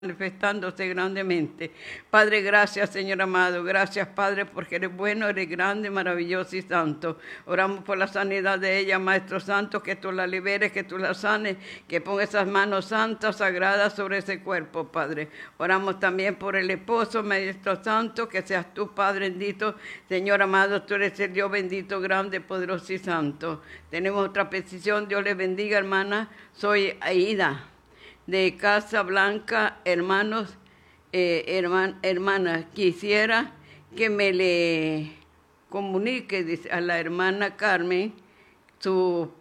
manifestándose grandemente. Padre, gracias, Señor amado. Gracias, Padre, porque eres bueno, eres grande, maravilloso y santo. Oramos por la sanidad de ella, Maestro Santo, que tú la liberes, que tú la sanes, que ponga esas manos santas, sagradas sobre ese cuerpo, Padre. Oramos también por el esposo, Maestro Santo, que seas tú, Padre bendito. Señor amado, tú eres el Dios bendito, grande, poderoso y santo. Tenemos otra petición. Dios les bendiga, hermana. Soy Aida, de Casa Blanca, hermanos, hermanas, quisiera que me le comunique, dice, a la hermana Carmen, su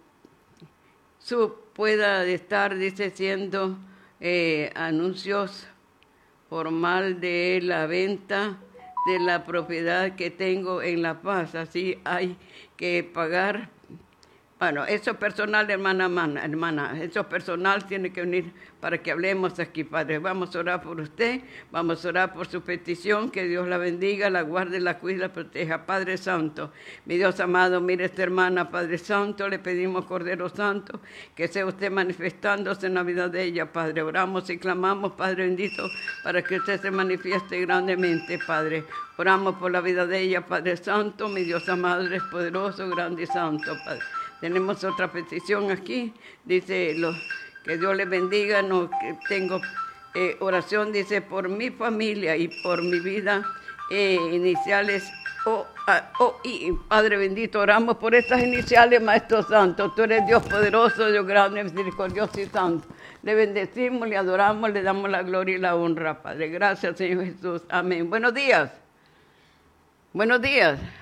pueda estar, dice, siendo anuncios formal de la venta de la propiedad que tengo en La Paz. Así hay que pagar. Bueno, eso es personal, hermana, eso es personal, tiene que venir para que hablemos aquí, Padre. Vamos a orar por usted, vamos a orar por su petición, que Dios la bendiga, la guarde, la cuide, la proteja. Padre Santo, mi Dios amado, mire esta hermana, Padre Santo, le pedimos, Cordero Santo, que sea usted manifestándose en la vida de ella, Padre. Oramos y clamamos, Padre bendito, para que usted se manifieste grandemente, Padre. Oramos por la vida de ella, Padre Santo, mi Dios amado, eres poderoso, grande y santo, Padre. Tenemos otra petición aquí, dice, que Dios les bendiga, tengo oración, dice, por mi familia y por mi vida, iniciales OI. Padre bendito, oramos por estas iniciales, Maestro Santo, tú eres Dios poderoso, Dios grande, misericordioso y santo. Le bendecimos, le adoramos, le damos la gloria y la honra, Padre. Gracias, Señor Jesús. Amén. Buenos días. Buenos días.